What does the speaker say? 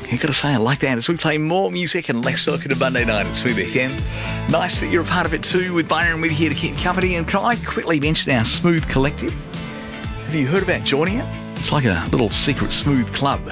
You've got to say I like that as we play more music and less talking to Monday night at Smooth FM. Nice that you're a part of it too, with Byron with here to keep you company. And can I quickly mention our Smooth Collective? Have you heard about joining it? It's like a little secret smooth club